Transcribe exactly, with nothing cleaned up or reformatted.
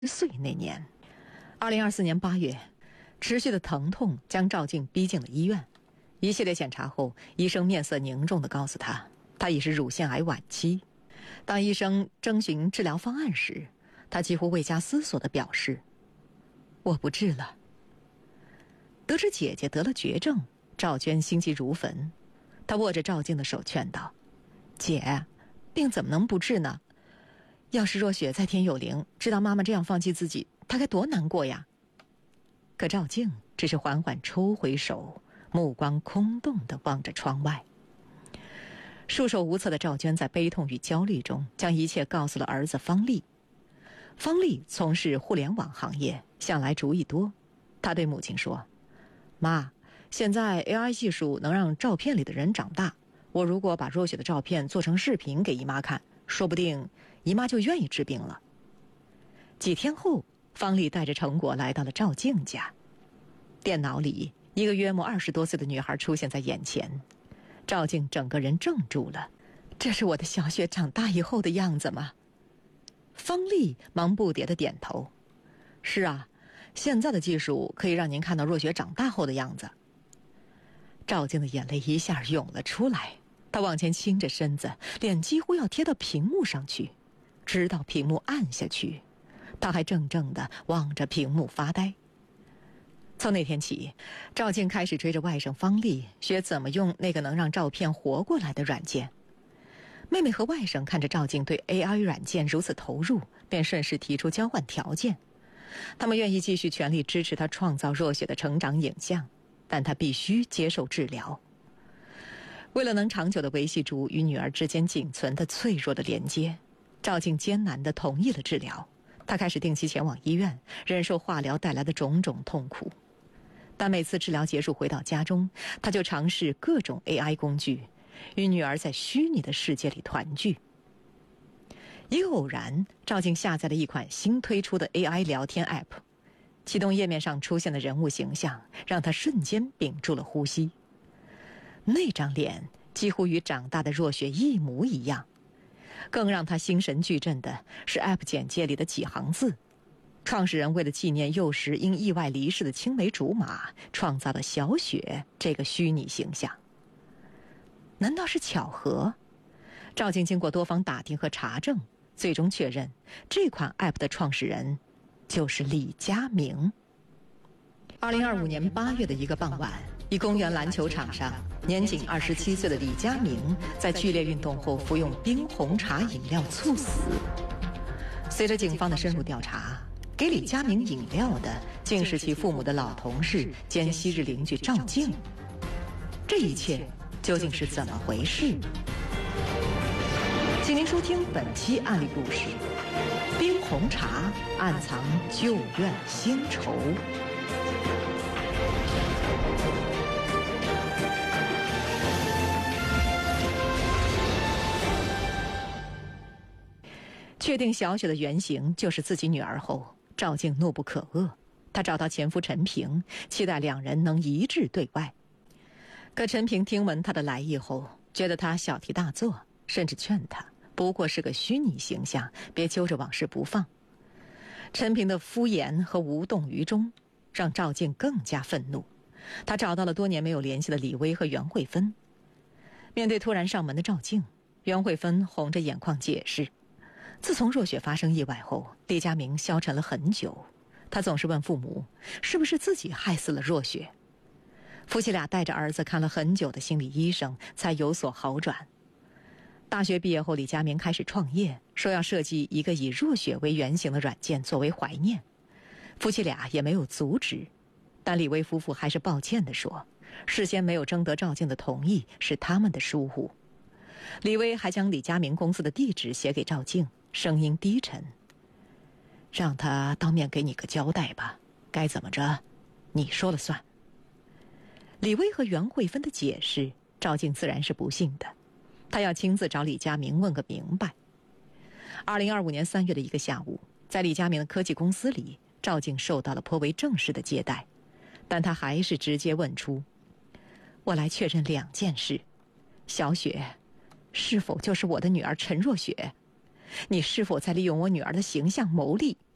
十岁那年，二零二四年八月，持续的疼痛将赵静逼进了医院。一系列检查后，医生面色凝重地告诉他，他已是乳腺癌晚期。当医生征询治疗方案时，他几乎未加思索地表示：“我不治了。”得知姐姐得了绝症，赵娟心急如焚。她握着赵静的手劝道：“姐，病怎么能不治呢？要是若雪在天有灵，知道妈妈这样放弃自己，她该多难过呀！”可赵静只是缓缓抽回手，目光空洞地望着窗外。束手无策的赵娟在悲痛与焦虑中，将一切告诉了儿子方丽。方丽从事互联网行业，向来主意多。他对母亲说：“妈，现在 A I 技术能让照片里的人长大，我如果把若雪的照片做成视频给姨妈看，说不定姨妈就愿意治病了。”几天后，方丽带着成果来到了赵静家。电脑里，一个约莫二十多岁的女孩出现在眼前。赵静整个人怔住了。这是我的小雪长大以后的样子吗？方丽忙不迭地点头。是啊，现在的技术可以让您看到若雪长大后的样子。赵静的眼泪一下涌了出来，她往前倾着身子，脸几乎要贴到屏幕上去。直到屏幕暗下去，她还怔怔地望着屏幕发呆。从那天起，赵静开始追着外甥方丽学怎么用那个能让照片活过来的软件。妹妹和外甥看着赵静对 A I 软件如此投入，便顺势提出交换条件。他们愿意继续全力支持她创造若雪的成长影像，但她必须接受治疗。为了能长久地维系住与女儿之间仅存的脆弱的连接，赵静艰难地同意了治疗。她开始定期前往医院，忍受化疗带来的种种痛苦。但每次治疗结束回到家中，她就尝试各种 A I 工具，与女儿在虚拟的世界里团聚。一个偶然，赵静下载了一款新推出的 A I 聊天 App， 启动页面上出现的人物形象让她瞬间屏住了呼吸。那张脸几乎与长大的若雪一模一样。更让她心神俱震的是 App 简介里的几行字。创始人为了纪念幼时因意外离世的青梅竹马，创造了小雪这个虚拟形象。难道是巧合？赵静经过多方打听和查证，最终确认这款 App 的创始人就是李佳明。二零二五年八月的一个傍晚，一公园篮球场上，年仅二十七岁的李佳明在剧烈运动后服用冰红茶饮料猝死。随着警方的深入调查，给李佳明饮料的竟是其父母的老同事兼昔日邻居赵静。这一切究竟是怎么回事？请您收听本期案例故事：冰红茶暗藏旧怨新仇。确定小雪的原型就是自己女儿后，赵静怒不可遏。她找到前夫陈平，期待两人能一致对外。可陈平听闻她的来意后，觉得她小题大做，甚至劝她不过是个虚拟形象，别揪着往事不放。陈平的敷衍和无动于衷让赵静更加愤怒。她找到了多年没有联系的李薇和袁慧芬。面对突然上门的赵静，袁慧芬红着眼眶解释，自从若雪发生意外后，李佳明消沉了很久。他总是问父母，是不是自己害死了若雪？夫妻俩带着儿子看了很久的心理医生，才有所好转。大学毕业后，李佳明开始创业，说要设计一个以若雪为原型的软件作为怀念。夫妻俩也没有阻止，但李薇夫妇还是抱歉地说，事先没有征得赵静的同意是他们的疏忽。李薇还将李佳明公司的地址写给赵静，声音低沉：“让他当面给你个交代吧，该怎么着，你说了算。”李薇和袁慧芬的解释，赵静自然是不信的，她要亲自找李佳明问个明白。二零二五年三月的一个下午，在李佳明的科技公司里，赵静受到了颇为正式的接待，但她还是直接问出：“我来确认两件事，小雪是否就是我的女儿陈若雪？你是否在利用我女儿的形象牟利？